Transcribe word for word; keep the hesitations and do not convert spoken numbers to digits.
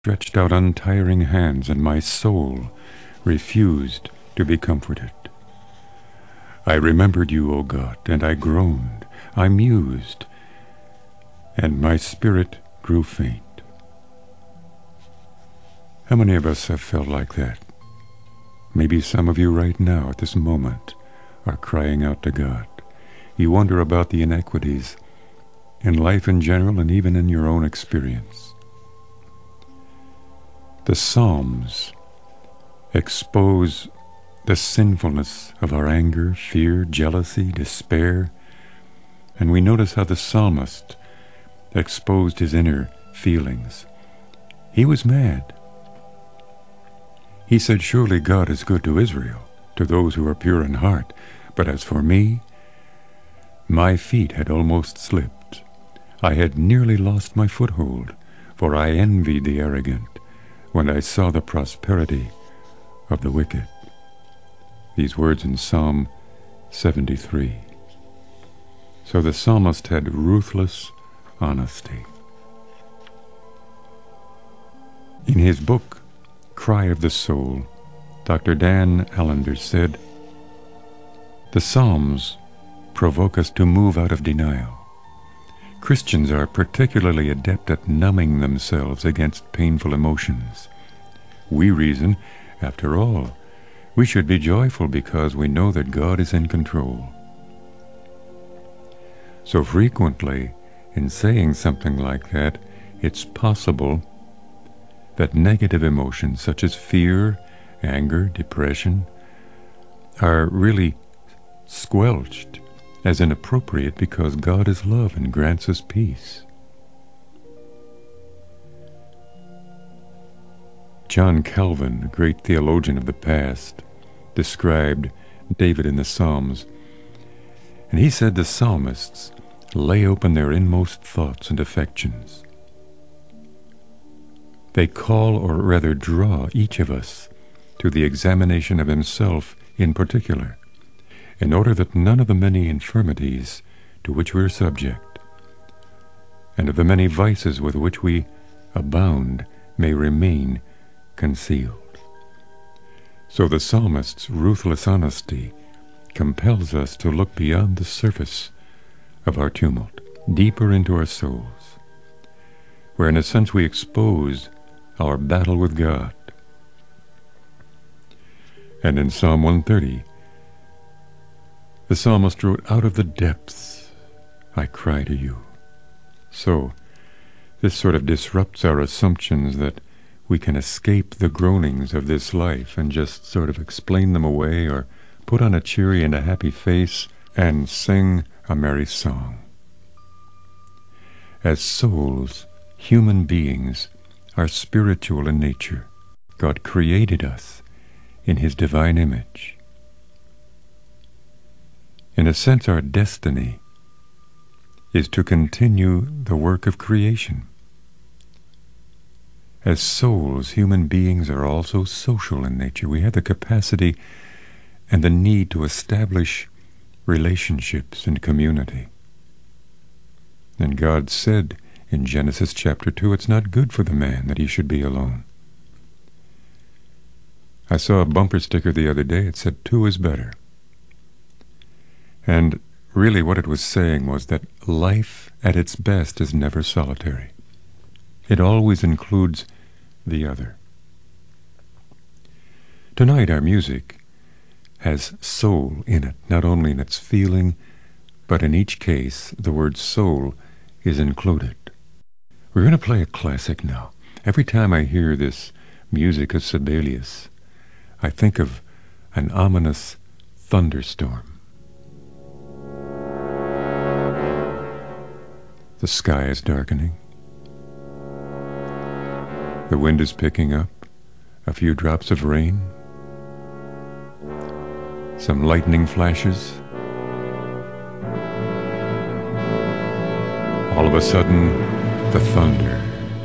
stretched out untiring hands, and my soul refused to be comforted. I remembered you, O God, and I groaned, I mused, and my spirit grew faint. How many of us have felt like that? Maybe some of you right now at this moment are crying out to God. You wonder about the inequities in life in general and even in your own experience. The Psalms expose the sinfulness of our anger, fear, jealousy, despair, and we notice how the psalmist exposed his inner feelings. He was mad. He said, "Surely God is good to Israel, to those who are pure in heart. But as for me, my feet had almost slipped. I had nearly lost my foothold, for I envied the arrogant when I saw the prosperity of the wicked." These words in Psalm seventy-three. So the psalmist had ruthless honesty. In his book, Cry of the Soul, Doctor Dan Allender said, "The Psalms provoke us to move out of denial. Christians are particularly adept at numbing themselves against painful emotions. We reason, after all, we should be joyful because we know that God is in control. So frequently, in saying something like that, it's possible that negative emotions such as fear, anger, depression are really squelched as inappropriate because God is love and grants us peace." John Calvin, a great theologian of the past, described David in the Psalms, and he said the psalmists lay open their inmost thoughts and affections. They call, or rather draw, each of us to the examination of himself in particular, in order that none of the many infirmities to which we are subject, and of the many vices with which we abound, may remain concealed. So the psalmist's ruthless honesty compels us to look beyond the surface of our tumult, deeper into our souls, where in a sense we expose our battle with God. And in Psalm one thirty, the psalmist wrote, "Out of the depths I cry to you." So this sort of disrupts our assumptions that we can escape the groanings of this life and just sort of explain them away or put on a cheery and a happy face and sing a merry song. As souls, human beings are spiritual in nature. God created us in his divine image. In a sense, our destiny is to continue the work of creation. As souls, human beings are also social in nature. We have the capacity and the need to establish relationships and community. And God said in Genesis chapter two, "It's not good for the man that he should be alone." I saw a bumper sticker the other day. It said, "Two is better." And really what it was saying was that life at its best is never solitary. It always includes the other. Tonight our music has soul in it, not only in its feeling, but in each case the word soul is included. We're going to play a classic now. Every time I hear this music of Sibelius, I think of an ominous thunderstorm. The sky is darkening. The wind is picking up. A few drops of rain. Some lightning flashes. All of a sudden, the thunder.